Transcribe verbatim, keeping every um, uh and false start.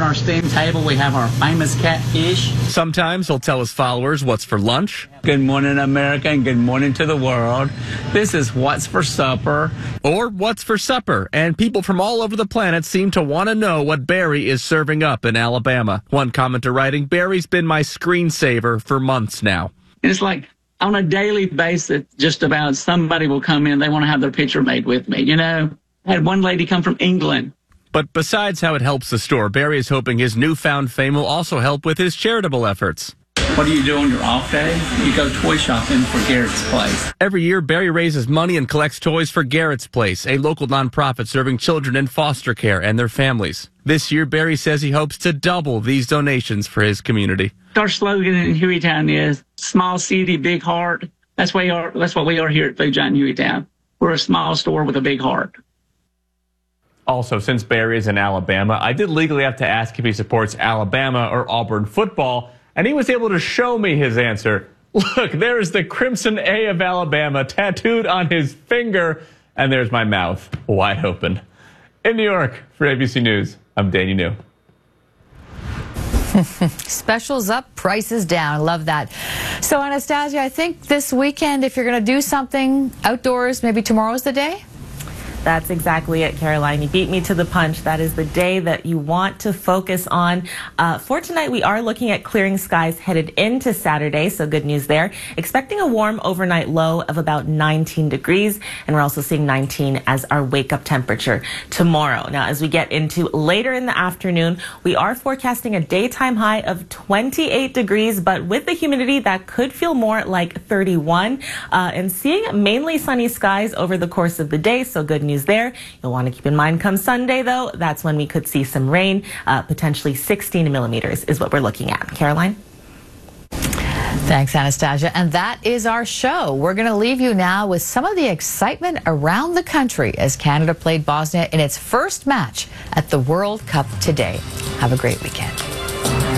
our steam table, we have our famous catfish. Sometimes he'll tell his followers what's for lunch. Good morning, America, and good morning to the world. This is what's for supper. Or what's for supper. And people from all over the planet seem to want to know what Barry is serving up in Alabama. One commenter writing, Barry's been my screensaver for months now. It's like on a daily basis, just about somebody will come in. They want to have their picture made with me. You know, I had one lady come from England. But besides how it helps the store, Barry is hoping his newfound fame will also help with his charitable efforts. What do you do on your off day? You go toy shopping for Garrett's Place. Every year, Barry raises money and collects toys for Garrett's Place, a local nonprofit serving children in foster care and their families. This year, Barry says he hopes to double these donations for his community. Our slogan in Hueytown is small city, big heart. That's what we are, that's what we are here at Food Giant Hueytown. We're a small store with a big heart. Also, since Barry is in Alabama, I did legally have to ask if he supports Alabama or Auburn football, and he was able to show me his answer. Look, there is the Crimson A of Alabama tattooed on his finger, and there's my mouth wide open. In New York, for A B C News, I'm Danny New. Specials up, prices down. Love that. So, Anastasia, I think this weekend, if you're going to do something outdoors, maybe tomorrow's the day? That's exactly it, Caroline. You beat me to the punch. That is the day that you want to focus on. Uh, for tonight, we are looking at clearing skies headed into Saturday, so good news there. Expecting a warm overnight low of about nineteen degrees, and we're also seeing nineteen as our wake-up temperature tomorrow. Now, as we get into later in the afternoon, we are forecasting a daytime high of twenty-eight degrees, but with the humidity, that could feel more like thirty-one, uh, and seeing mainly sunny skies over the course of the day, so good news there. You'll want to keep in mind come Sunday, though, that's when we could see some rain. Uh, potentially sixteen millimeters is what we're looking at. Caroline? Thanks, Anastasia. And that is our show. We're going to leave you now with some of the excitement around the country as Canada played Bosnia in its first match at the World Cup today. Have a great weekend.